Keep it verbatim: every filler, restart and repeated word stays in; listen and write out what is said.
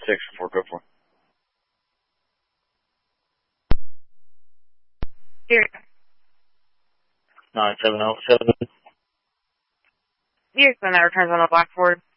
six four, go for it. Here. nine seven zero seven. Yes, and that returns on the black Ford.